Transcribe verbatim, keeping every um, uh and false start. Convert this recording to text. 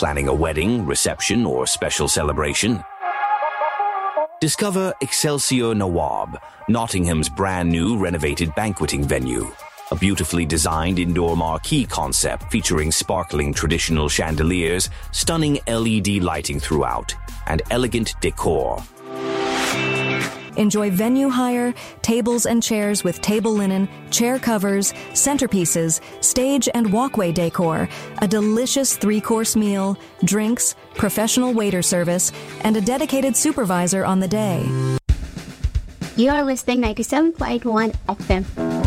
planning a wedding, reception, or special celebration? Discover Excelsior Nawab, Nottingham's brand new renovated banqueting venue. A beautifully designed indoor marquee concept featuring sparkling traditional chandeliers, stunning L E D lighting throughout, and elegant decor. Enjoy venue hire, tables and chairs with table linen, chair covers, centerpieces, stage and walkway decor, a delicious three-course meal, drinks, professional waiter service, and a dedicated supervisor on the day. You are listening ninety-seven point one F M.